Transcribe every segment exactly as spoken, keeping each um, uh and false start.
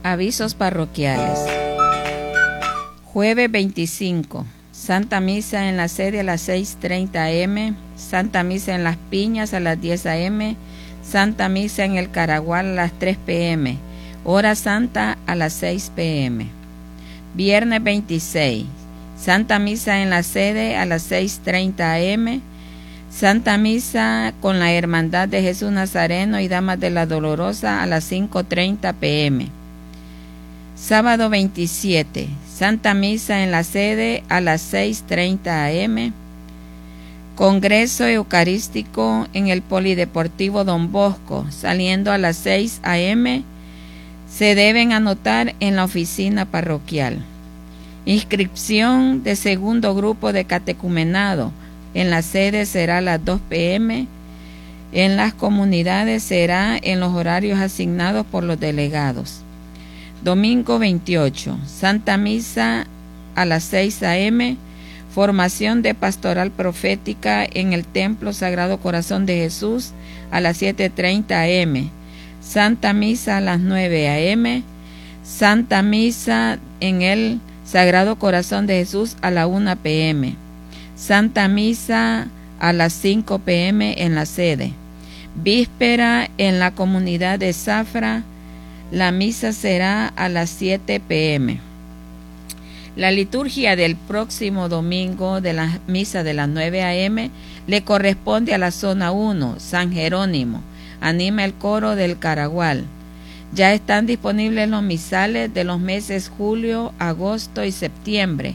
Avisos parroquiales. Jueves veinticinco. Santa Misa en la sede a las seis treinta a eme. Santa Misa en Las Piñas a las diez a eme. Santa Misa en el Caragual a las tres pe eme. Hora Santa a las seis pe eme. Viernes veintiséis. Santa Misa en la sede a las seis treinta a eme. Santa Misa con la Hermandad de Jesús Nazareno y Damas de la Dolorosa a las cinco treinta pe eme. Sábado veintisiete. Santa Misa en la sede a las seis treinta a eme. Congreso Eucarístico en el Polideportivo Don Bosco, saliendo a las seis a eme. Se deben anotar en la oficina parroquial. Inscripción de segundo grupo de catecumenado. En la sede será a las dos pe eme. En las comunidades será en los horarios asignados por los delegados. Domingo veintiocho. Santa Misa a las seis a eme. Formación de pastoral profética en el Templo Sagrado Corazón de Jesús a las siete treinta a eme. Santa Misa a las nueve a eme. Santa Misa en el Sagrado Corazón de Jesús a la una pe eme. Santa Misa a las cinco pe eme en la sede. Víspera en la comunidad de Zafra. La misa será a las siete pe eme. La liturgia del próximo domingo de la misa de las nueve a eme le corresponde a la zona uno, San Jerónimo. Anima el coro del Caragual. Ya están disponibles los misales de los meses julio, agosto y septiembre.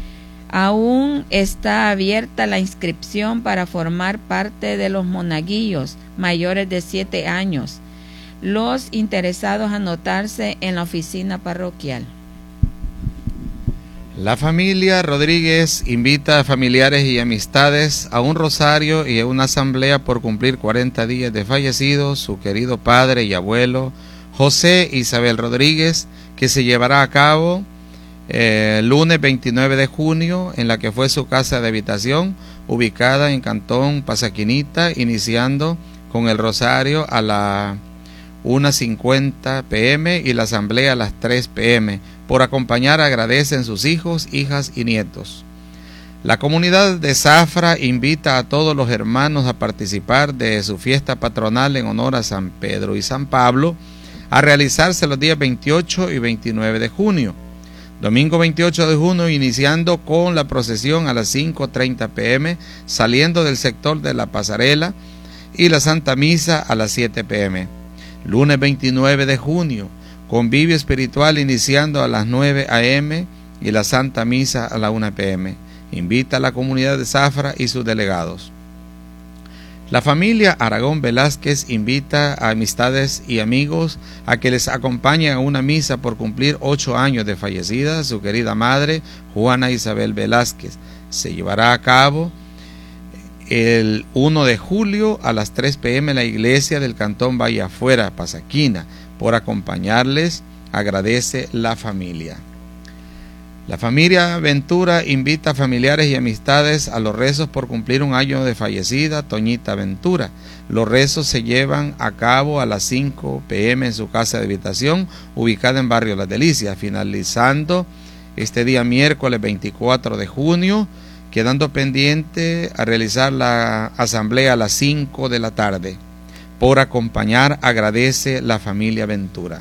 Aún está abierta la inscripción para formar parte de los monaguillos mayores de siete años. Los interesados anotarse en la oficina parroquial. La familia Rodríguez invita a familiares y amistades a un rosario y a una asamblea por cumplir cuarenta días de fallecido su querido padre y abuelo José Isabel Rodríguez, que se llevará a cabo eh, lunes veintinueve de junio en la que fue su casa de habitación, ubicada en Cantón Pasaquinita, iniciando con el rosario a la una cincuenta pe eme y la asamblea a las tres pe eme. Por acompañar agradecen sus hijos, hijas y nietos. La comunidad de Zafra invita a todos los hermanos a participar de su fiesta patronal en honor a San Pedro y San Pablo, a realizarse los días veintiocho y veintinueve de junio. Domingo veintiocho de junio, iniciando con la procesión a las cinco treinta pe eme, saliendo del sector de la pasarela, y la Santa Misa a las siete pe eme. Lunes veintinueve de junio, convivio espiritual iniciando a las nueve a eme y la Santa Misa a la una pe eme. Invita a la comunidad de Zafra y sus delegados. La familia Aragón Velázquez invita a amistades y amigos a que les acompañen a una misa por cumplir ocho años de fallecida su querida madre, Juana Isabel Velázquez. Se llevará a cabo el uno de julio a las tres pe eme en la iglesia del Cantón Valle Afuera, Pasaquina. Por acompañarles, agradece la familia. La familia Ventura invita a familiares y amistades a los rezos por cumplir un año de fallecida Toñita Ventura. Los rezos se llevan a cabo a las cinco pe eme en su casa de habitación, ubicada en Barrio Las Delicias, finalizando este día miércoles veinticuatro de junio, quedando pendiente a realizar la asamblea a las cinco de la tarde. Por acompañar, agradece la familia Ventura.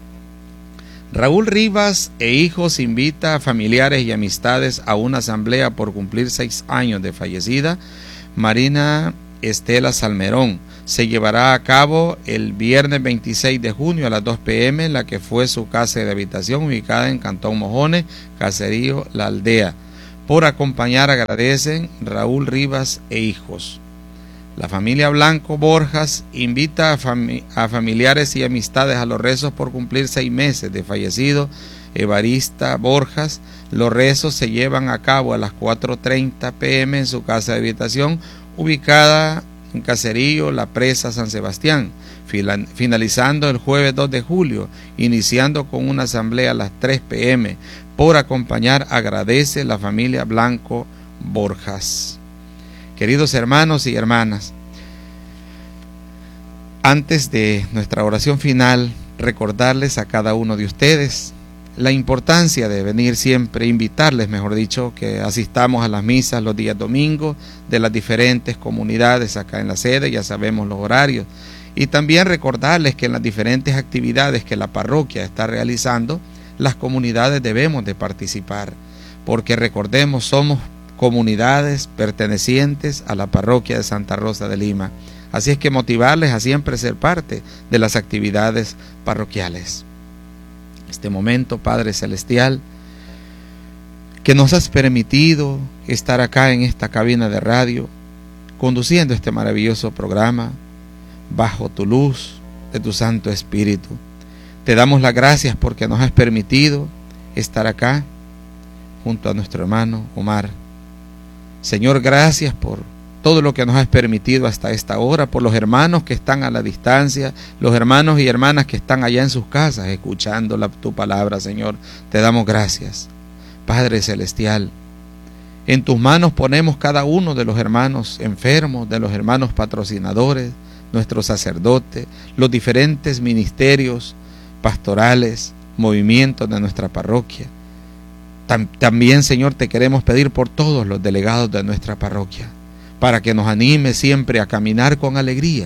Raúl Rivas e hijos invita a familiares y amistades a una asamblea por cumplir seis años de fallecida Marina Estela Salmerón. Se llevará a cabo el viernes veintiséis de junio a las dos pe eme en la que fue su casa de habitación, ubicada en Cantón Mojones, Caserío La Aldea. Por acompañar, agradecen Raúl Rivas e hijos. La familia Blanco Borjas invita a, fami a familiares y amistades a los rezos por cumplir seis meses de fallecido Evarista Borjas. Los rezos se llevan a cabo a las cuatro treinta pe eme en su casa de habitación, ubicada en Caserío La Presa, San Sebastián, finalizando el jueves dos de julio, iniciando con una asamblea a las tres pe eme. Por acompañar, agradece la familia Blanco Borjas. Queridos hermanos y hermanas, antes de nuestra oración final, recordarles a cada uno de ustedes la importancia de venir siempre, invitarles, mejor dicho, que asistamos a las misas los días domingos de las diferentes comunidades acá en la sede, ya sabemos los horarios, y también recordarles que en las diferentes actividades que la parroquia está realizando, las comunidades debemos de participar, porque recordemos, somos comunidades pertenecientes a la parroquia de Santa Rosa de Lima, así es que motivarles a siempre ser parte de las actividades parroquiales. Este momento, Padre Celestial, que nos has permitido estar acá en esta cabina de radio, conduciendo este maravilloso programa, bajo tu luz de tu Santo Espíritu. Te damos las gracias porque nos has permitido estar acá, junto a nuestro hermano Omar. Señor, gracias por todo lo que nos has permitido hasta esta hora, por los hermanos que están a la distancia, los hermanos y hermanas que están allá en sus casas escuchando la, tu palabra, Señor. Te damos gracias. Padre Celestial, en tus manos ponemos cada uno de los hermanos enfermos, de los hermanos patrocinadores, nuestros sacerdotes, los diferentes ministerios pastorales, movimientos de nuestra parroquia. Tam, también, Señor, te queremos pedir por todos los delegados de nuestra parroquia, para que nos anime siempre a caminar con alegría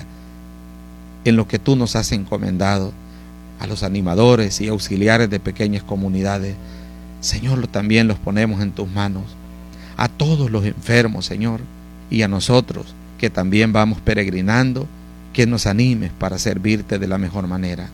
en lo que tú nos has encomendado, a los animadores y auxiliares de pequeñas comunidades. Señor, también los ponemos en tus manos, a todos los enfermos, Señor, y a nosotros que también vamos peregrinando, que nos animes para servirte de la mejor manera.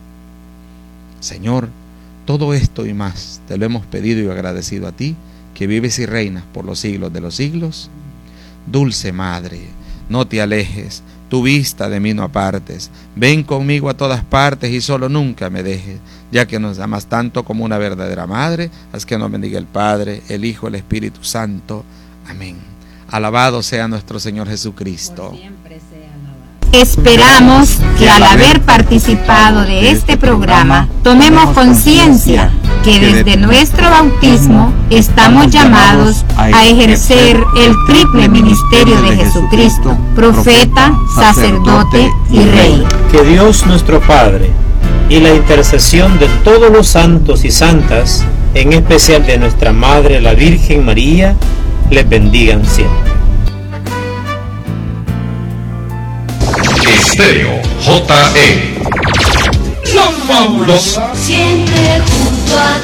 Señor, todo esto y más te lo hemos pedido y agradecido a ti, que vives y reinas por los siglos de los siglos. Dulce Madre, no te alejes, tu vista de mí no apartes, ven conmigo a todas partes y solo nunca me dejes, ya que nos amas tanto como una verdadera madre, haz que nos bendiga el Padre, el Hijo, el Espíritu Santo. Amén. Alabado sea nuestro Señor Jesucristo. Por siempre sea alabado. Esperamos que al haber participado de este programa, tomemos conciencia que desde nuestro bautismo estamos llamados a ejercer el triple ministerio de Jesucristo, profeta, sacerdote y rey. Que Dios nuestro Padre y la intercesión de todos los santos y santas, en especial de nuestra Madre la Virgen María, les bendigan siempre. Estéreo J E, la fabulosa, siempre junto a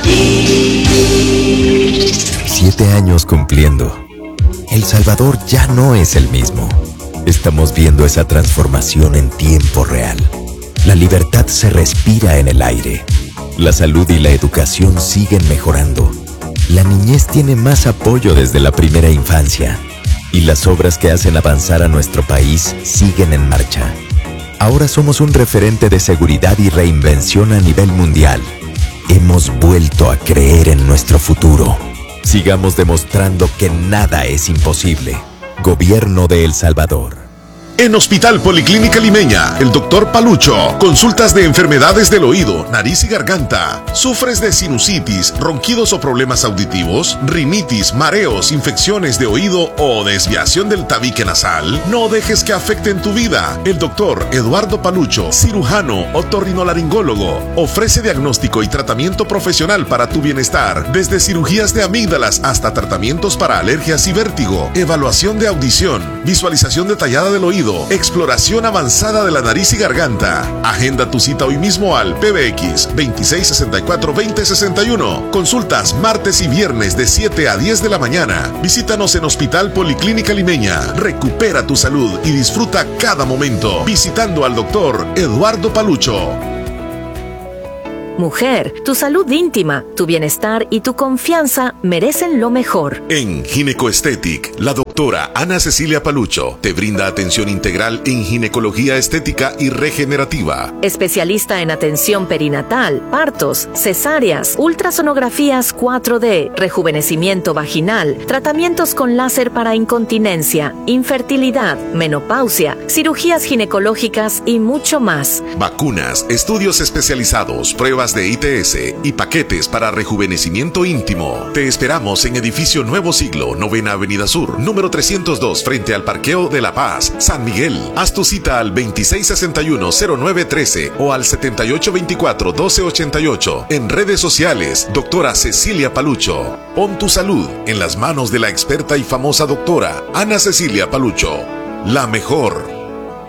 ti. Siete años cumpliendo. El Salvador ya no es el mismo. Estamos viendo esa transformación en tiempo real. La libertad se respira en el aire. La salud y la educación siguen mejorando. La niñez tiene más apoyo desde la primera infancia. Y las obras que hacen avanzar a nuestro país siguen en marcha. Ahora somos un referente de seguridad y reinvención a nivel mundial. Hemos vuelto a creer en nuestro futuro. Sigamos demostrando que nada es imposible. Gobierno de El Salvador. En Hospital Policlínica Limeña, el doctor Palucho, consultas de enfermedades del oído, nariz y garganta. ¿Sufres de sinusitis, ronquidos o problemas auditivos? ¿Rinitis, mareos, infecciones de oído o desviación del tabique nasal? No dejes que afecten tu vida. El doctor Eduardo Palucho, cirujano otorrinolaringólogo, ofrece diagnóstico y tratamiento profesional para tu bienestar, desde cirugías de amígdalas hasta tratamientos para alergias y vértigo, evaluación de audición, visualización detallada del oído, exploración avanzada de la nariz y garganta. Agenda tu cita hoy mismo al P B X veintiséis sesenta y cuatro veinte sesenta y uno. Consultas martes y viernes de siete a diez de la mañana. Visítanos en Hospital Policlínica Limeña. Recupera tu salud y disfruta cada momento visitando al doctor Eduardo Palucho. Mujer, tu salud íntima, tu bienestar y tu confianza merecen lo mejor. En Ginecoestetic, la doctora Ana Cecilia Palucho te brinda atención integral en ginecología estética y regenerativa. Especialista en atención perinatal, partos, cesáreas, ultrasonografías cuatro D, rejuvenecimiento vaginal, tratamientos con láser para incontinencia, infertilidad, menopausia, cirugías ginecológicas y mucho más. Vacunas, estudios especializados, pruebas de I T S y paquetes para rejuvenecimiento íntimo. Te esperamos en Edificio Nuevo Siglo, Novena Avenida Sur, número número trescientos dos frente al Parqueo de La Paz, San Miguel. Haz tu cita al veintiséis sesenta y uno cero nueve trece o al setenta y ocho veinticuatro doce ochenta y ocho. En redes sociales, doctora Cecilia Palucho. Pon tu salud en las manos de la experta y famosa doctora Ana Cecilia Palucho. La mejor.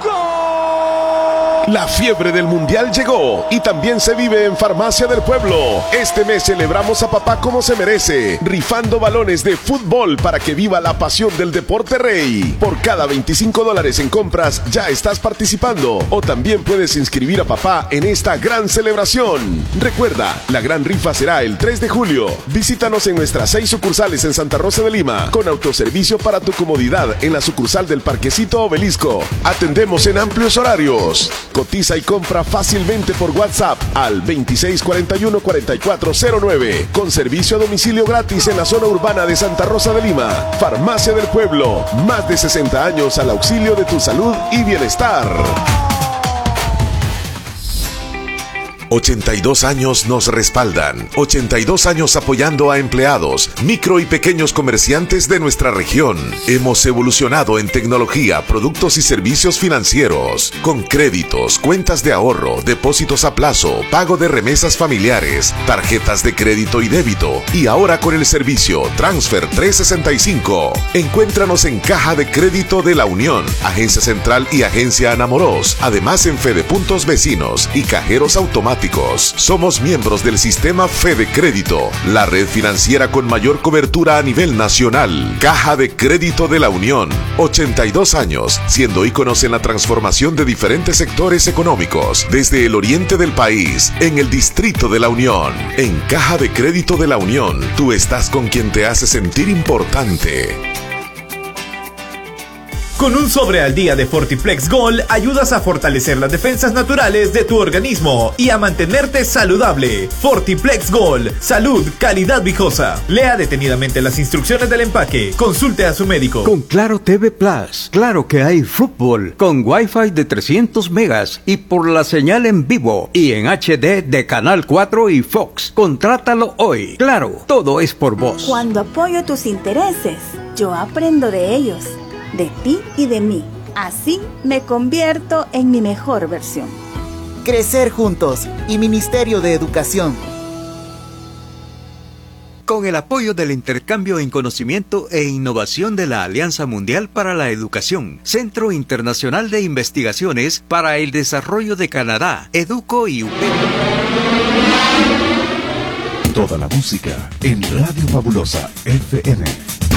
La fiebre del mundial llegó y también se vive en Farmacia del Pueblo. Este mes celebramos a papá como se merece, rifando balones de fútbol para que viva la pasión del deporte rey. Por cada veinticinco dólares en compras ya estás participando, o también puedes inscribir a papá en esta gran celebración. Recuerda, la gran rifa será el tres de julio. Visítanos en nuestras seis sucursales en Santa Rosa de Lima, con autoservicio para tu comodidad en la sucursal del Parquecito Obelisco. Atendemos en amplios horarios. Cotiza y compra fácilmente por WhatsApp al veintiséis cuarenta y uno cuarenta y cuatro cero nueve, con servicio a domicilio gratis en la zona urbana de Santa Rosa de Lima. Farmacia del Pueblo, más de sesenta años al auxilio de tu salud y bienestar. ochenta y dos años nos respaldan. ochenta y dos años apoyando a empleados, micro y pequeños comerciantes de nuestra región. Hemos evolucionado en tecnología, productos y servicios financieros, con créditos, cuentas de ahorro, depósitos a plazo, pago de remesas familiares, tarjetas de crédito y débito, y ahora con el servicio Transfer trescientos sesenta y cinco. Encuéntranos en Caja de Crédito de la Unión, Agencia Central y Agencia Anamoros, además en Fede Puntos Vecinos y cajeros automáticos. Somos miembros del sistema Fede Crédito, la red financiera con mayor cobertura a nivel nacional. Caja de Crédito de la Unión, ochenta y dos años, siendo íconos en la transformación de diferentes sectores económicos, desde el oriente del país, en el Distrito de la Unión. En Caja de Crédito de la Unión, tú estás con quien te hace sentir importante. Con un sobre al día de Fortiflex Gold ayudas a fortalecer las defensas naturales de tu organismo y a mantenerte saludable. Fortiflex Gold, salud, calidad viejosa. Lea detenidamente las instrucciones del empaque. Consulte a su médico. Con Claro T V Plus, claro que hay fútbol, con Wi-Fi de trescientos megas y por la señal en vivo y en H D de Canal cuatro y Fox. Contrátalo hoy. Claro, todo es por vos. Cuando apoyo tus intereses, yo aprendo de ellos, de ti y de mí. Así me convierto en mi mejor versión. Crecer juntos y Ministerio de Educación. Con el apoyo del intercambio en conocimiento e innovación de la Alianza Mundial para la Educación, Centro Internacional de Investigaciones para el Desarrollo de Canadá, Educo y U P E. Toda la música en Radio Fabulosa F M.